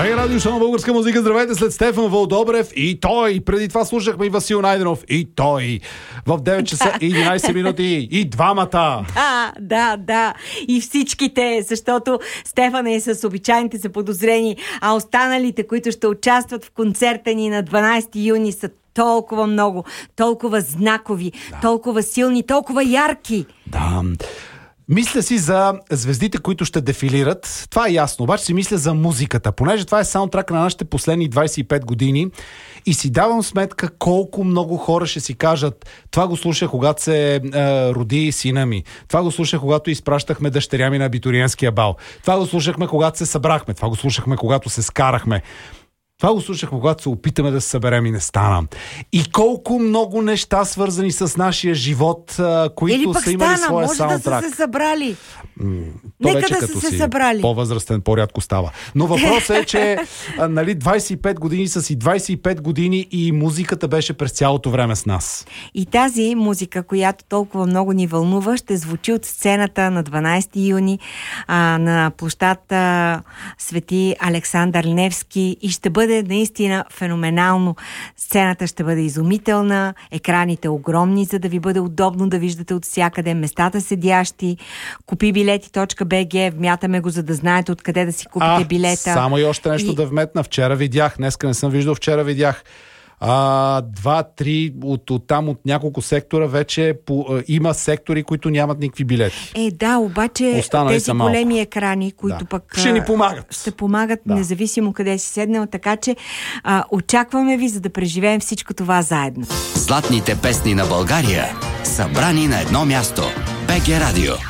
БГ Радио Шоу на българска музика. Здравейте, след Стефан Вълдобрев и той. Преди това слушахме и Васил Найденов и той. В 9 часа и 11 минути и двамата. Да. И всичките, защото Стефан е с обичайните заподозрени, а останалите, които ще участват в концерта ни на 12 юни са толкова много, толкова знакови, толкова силни, толкова ярки. Да. Мисля си за звездите, които ще дефилират. Това е ясно. Обаче си мисля за музиката. Понеже това е саундтрак на нашите последни 25 години и си давам сметка колко много хора ще си кажат: това го слушах, когато се роди сина ми. Това го слушах, когато изпращахме дъщеря ми на абитуриентския бал. Това го слушахме, когато се събрахме. Това го слушахме, когато се скарахме. Това го слушахме, когато се опитаме да се съберем и не стана. И колко много неща, свързани с нашия живот, които са имали своя саундтрак. Може да са се събрали. Нека да са се събрали. По-възрастен, по-рядко става. Но въпросът е, че 25 години са си 25 години и музиката беше през цялото време с нас. И тази музика, която толкова много ни вълнува, ще звучи от сцената на 12 юни на площад Свети Александър Невски и ще бъде наистина феноменално. Сцената ще бъде изумителна, екраните огромни, за да ви бъде удобно да виждате от всякъде, местата седящи. Купи билети.bg, вмятаме го, за да знаете откъде да си купите билета. Само и още нещо да вметна. Вчера видях, днеска не съм виждал, вчера видях 2-3 от няколко сектора вече има сектори, които нямат никакви билети. Да, обаче останали тези големи екрани, които пък ще ни помагат. Ще помагат, независимо къде си седнал, така че очакваме ви, за да преживеем всичко това заедно. Златните песни на България, събрани на едно място. БГ Радио.